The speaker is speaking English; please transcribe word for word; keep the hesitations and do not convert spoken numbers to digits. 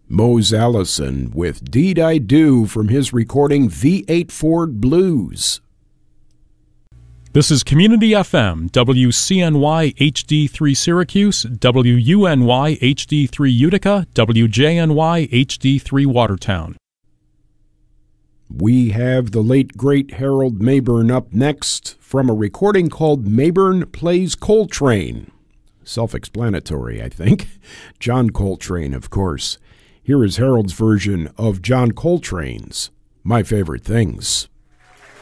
Mose Allison with Deed I Do from his recording V eight Ford Blues. This is Community F M, W C N Y H D three Syracuse, W U N Y H D three Utica, W J N Y H D three Watertown. We have the late, great Harold Mabern up next from a recording called Mabern Plays Coltrane. Self-explanatory, I think. John Coltrane, of course. Here is Harold's version of John Coltrane's My Favorite Things.